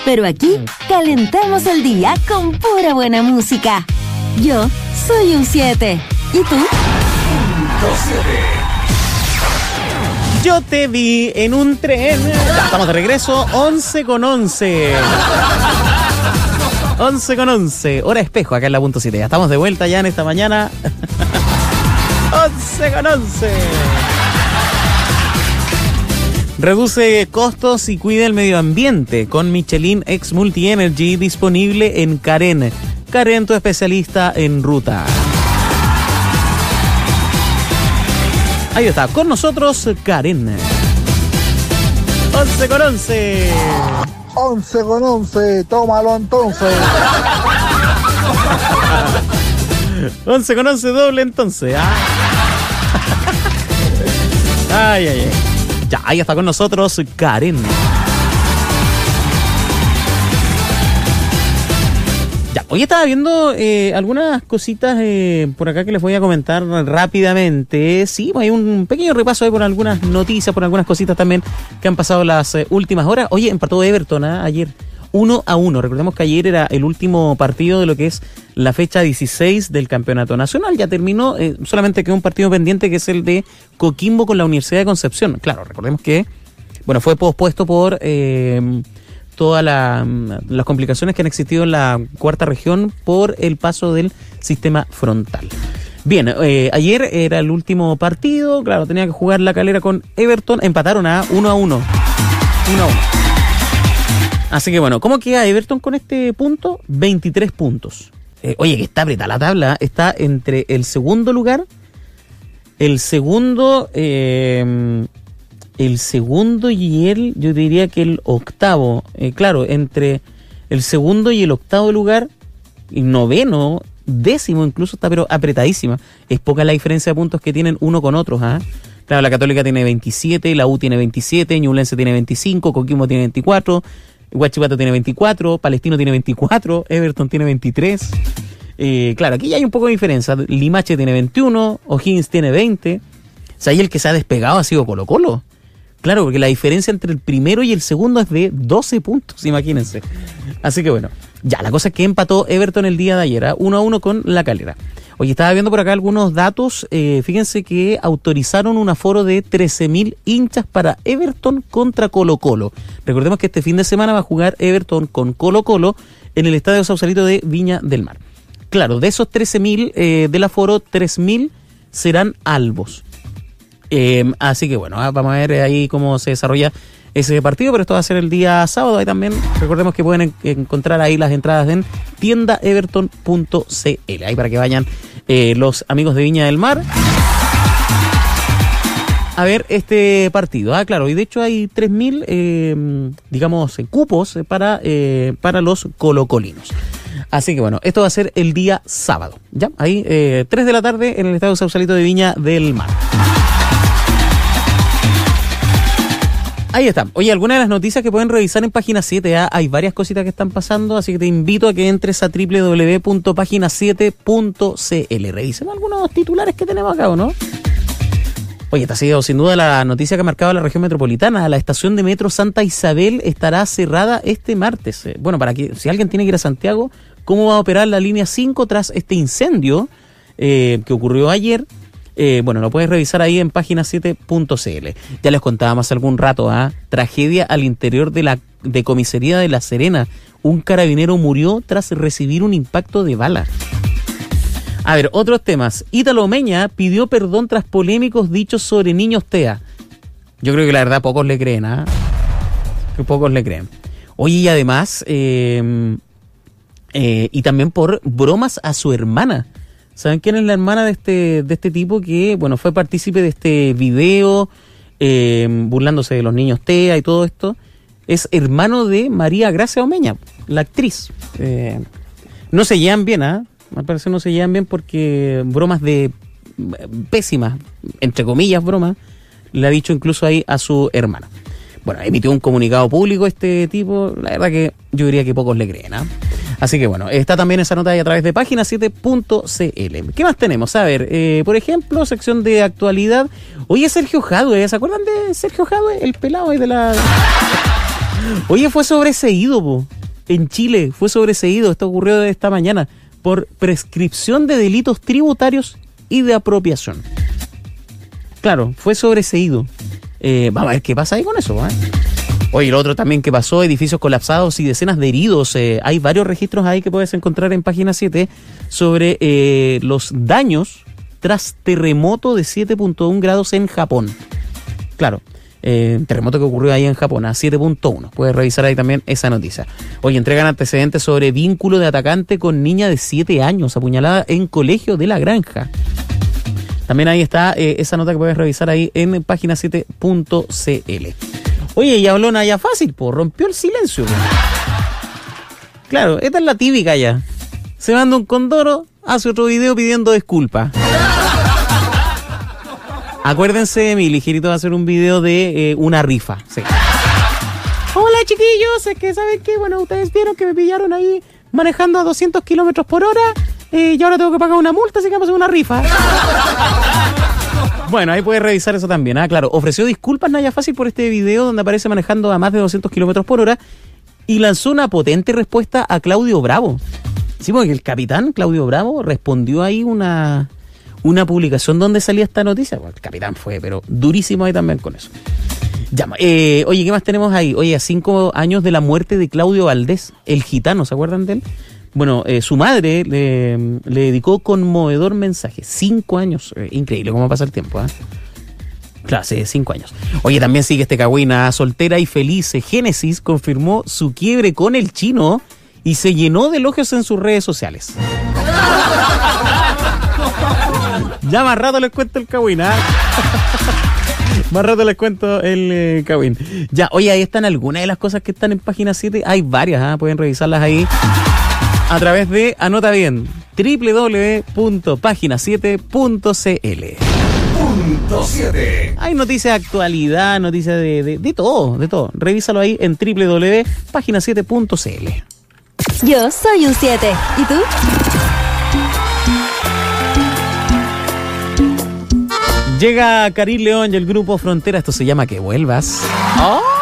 pero aquí calentamos el día con pura buena música. Yo soy un 7. ¿Y tú? Yo te vi en un tren. Ya estamos de regreso, 11:11. 11:11. Hora espejo acá en la punto 7. Ya estamos de vuelta ya en esta mañana. 11:11. Reduce costos y cuida el medio ambiente con Michelin X Multi Energy, disponible en Karen. Karen, tu especialista en ruta. Ahí está, con nosotros Karen. 11:11. 11:11, tómalo entonces. 11:11 doble entonces. Ay, ay, ay. Ya, ahí está con nosotros Karen. Ya, hoy estaba viendo algunas cositas por acá que les voy a comentar rápidamente. Sí, hay un pequeño repaso ahí por algunas noticias, por algunas cositas también que han pasado las últimas horas. Oye, empató Everton ayer 1-1. Recordemos que ayer era el último partido de lo que es la fecha 16 del campeonato nacional. Ya terminó, solamente quedó un partido pendiente que es el de Coquimbo con la Universidad de Concepción. Claro, recordemos que fue pospuesto por todas las complicaciones que han existido en la cuarta región por el paso del sistema frontal. Bien, ayer era el último partido. Claro, tenía que jugar La Calera con Everton. Empataron a 1-1. Así que bueno, ¿cómo queda Everton con este punto? 23 puntos. Oye, que está apretada la tabla. Está entre el segundo lugar, el segundo y yo diría que el octavo. Claro, entre el segundo y el octavo lugar, y noveno, décimo incluso, está pero apretadísima. Es poca la diferencia de puntos que tienen uno con otros, ¿ah? Claro, la Católica tiene 27, la U tiene 27, Ñublense tiene 25, Coquimbo tiene 24, Huachipato tiene 24, Palestino tiene 24, Everton tiene 23. Claro, aquí ya hay un poco de diferencia. Limache tiene 21, O'Higgins tiene 20. O sea, ahí el que se ha despegado ha sido Colo-Colo. Claro, porque la diferencia entre el primero y el segundo es de 12 puntos, imagínense. Así que bueno, ya, la cosa es que empató Everton el día de ayer, 1-1 con La Calera. Oye, estaba viendo por acá algunos datos. Fíjense que autorizaron un aforo de 13.000 hinchas para Everton contra Colo-Colo. Recordemos que este fin de semana va a jugar Everton con Colo-Colo en el Estadio Sausalito de Viña del Mar. Claro, de esos 13.000 del aforo, 3.000 serán albos. Así que bueno, vamos a ver ahí cómo se desarrolla ese partido, pero esto va a ser el día sábado. Ahí también recordemos que pueden encontrar ahí las entradas en tiendaeverton.cl, ahí para que vayan los amigos de Viña del Mar a ver este partido. Claro, y de hecho hay 3.000 digamos cupos para los colocolinos. Así que bueno, esto va a ser el día sábado, ya, ahí 3 de la tarde en el Estadio Sausalito de Viña del Mar. Ahí está. Oye, algunas de las noticias que pueden revisar en Página 7, hay varias cositas que están pasando, así que te invito a que entres a www.pagina7.cl. Revisemos algunos titulares que tenemos acá, ¿o no? Oye, esta ha sido sin duda la noticia que ha marcado la región metropolitana. La estación de metro Santa Isabel estará cerrada este martes. Bueno, para que si alguien tiene que ir a Santiago, ¿cómo va a operar la línea 5 tras este incendio que ocurrió ayer? Bueno, lo puedes revisar ahí en pagina7.cl. Ya les contábamos hace algún rato, tragedia al interior de comisaría de La Serena. Un carabinero murió tras recibir un impacto de bala. A ver, otros temas. Ítalo Meña pidió perdón tras polémicos dichos sobre niños TEA. Yo creo que la verdad pocos le creen, que pocos le creen. Oye, y además, y también por bromas a su hermana. ¿Saben quién es la hermana de este tipo que, bueno, fue partícipe de este video burlándose de los niños TEA y todo esto? Es hermano de María Gracia Omeña, la actriz. No se llevan bien, al parecer no se llevan bien porque bromas pésimas, entre comillas bromas, le ha dicho incluso ahí a su hermana. Bueno, emitió un comunicado público este tipo, la verdad que yo diría que pocos le creen, Así que bueno, está también esa nota ahí a través de pagina7.cl. ¿Qué más tenemos? A ver, por ejemplo, sección de actualidad. Oye, Sergio Jadue, ¿se acuerdan de Sergio Jadue? El pelado ahí de la... Oye, fue sobreseído, en Chile fue sobreseído, esto ocurrió esta mañana, por prescripción de delitos tributarios y de apropiación. Claro, fue sobreseído. Vamos a ver qué pasa ahí con eso, ¿eh? Oye, lo otro también que pasó, edificios colapsados y decenas de heridos. Hay varios registros ahí que puedes encontrar en página 7 sobre los daños tras terremoto de 7.1 grados en Japón. Claro, terremoto que ocurrió ahí en Japón a 7.1. Puedes revisar ahí también esa noticia. Oye, entregan antecedentes sobre vínculo de atacante con niña de 7 años apuñalada en colegio de La Granja. También ahí está esa nota que puedes revisar ahí en página 7.cl. Oye, y habló Naya Fácil, pues rompió el silencio. Po. Claro, esta es la típica ya. Se manda un condoro, hace otro video pidiendo disculpas. Acuérdense de mí, ligerito va a hacer un video de una rifa. Sí. Hola chiquillos, es que saben que, bueno, ustedes vieron que me pillaron ahí manejando a 200 kilómetros por hora y ahora tengo que pagar una multa, así que vamos a hacer una rifa. Bueno, ahí puedes revisar eso también. Claro, ofreció disculpas Naya Fácil por este video donde aparece manejando a más de 200 kilómetros por hora y lanzó una potente respuesta a Claudio Bravo. Sí, porque el capitán Claudio Bravo respondió ahí una publicación donde salía esta noticia. Bueno, el capitán fue, pero durísimo ahí también con eso. Ya, oye, ¿qué más tenemos ahí? Oye, a 5 años de la muerte de Claudio Valdés, el gitano, ¿se acuerdan de él? Bueno, su madre le dedicó conmovedor mensaje. 5 años. Increíble cómo pasa el tiempo, ¿eh? Claro, hace 5 años. Oye, también sigue este cagüina. Soltera y feliz. Génesis confirmó su quiebre con el chino y se llenó de elogios en sus redes sociales. Ya más rato les cuento el cagüina. Más rato les cuento el cagüín. Ya, oye, ahí están algunas de las cosas que están en página 7. Hay varias, pueden revisarlas ahí. A través de, anota bien, www.pagina7.cl. Punto 7. Hay noticias de actualidad, noticias de todo, de todo. Revísalo ahí en www.pagina7.cl. Yo soy un 7. ¿Y tú? Llega Karim León y el grupo Frontera. Esto se llama Que Vuelvas. ¡Oh!